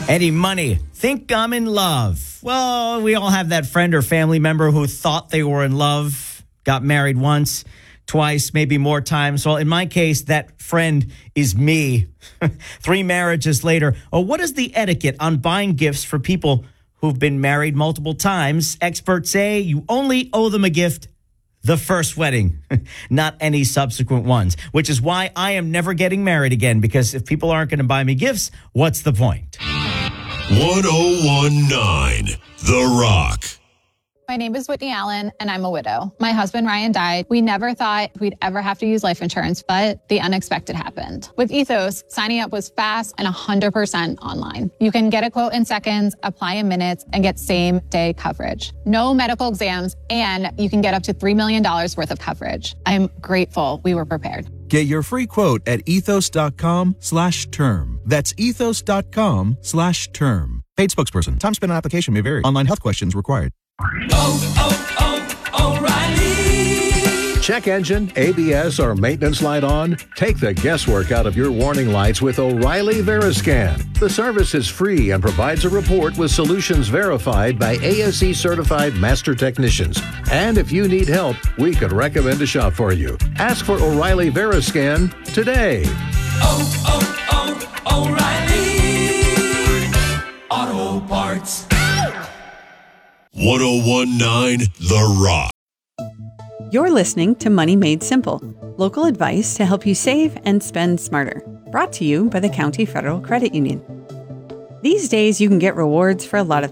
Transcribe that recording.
Eddie Money, think I'm in love. Well, we all have that friend or family member who thought they were in love, got married once, twice, maybe more times. Well, in my case, that friend is me. 3 marriages later. Oh, what is the etiquette on buying gifts for people who've been married multiple times? Experts say you only owe them a gift the first wedding, not any subsequent ones, which is why I am never getting married again, because if people aren't going to buy me gifts, what's the point? 1019 The Rock. My name is Whitney Allen, and I'm a widow. My husband, Ryan, died. We never thought we'd ever have to use life insurance, but the unexpected happened. With Ethos, signing up was fast and 100% online. You can get a quote in seconds, apply in minutes, and get same-day coverage. No medical exams, and you can get up to $3 million worth of coverage. I'm grateful we were prepared. Get your free quote at ethos.com/term. That's ethos.com/term. Paid spokesperson. Time spent on application may vary. Online health questions required. O'Reilly. Check engine, ABS, or maintenance light on? Take the guesswork out of your warning lights with O'Reilly Veriscan. The service is free and provides a report with solutions verified by ASE certified master technicians. And if you need help, we could recommend a shop for you. Ask for O'Reilly Veriscan today. O'Reilly Auto Parts. 1019 The Rock. You're listening to Money Made Simple, local advice to help you save and spend smarter. Brought to you by the County Federal Credit Union. These days, you can get rewards for a lot of